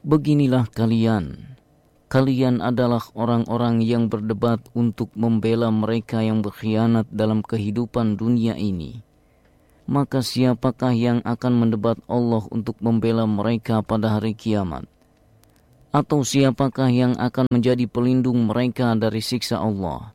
Beginilah kalian adalah orang-orang yang berdebat untuk membela mereka yang berkhianat dalam kehidupan dunia ini. Maka siapakah yang akan mendebat Allah untuk membela mereka pada hari kiamat? Atau siapakah yang akan menjadi pelindung mereka dari siksa Allah?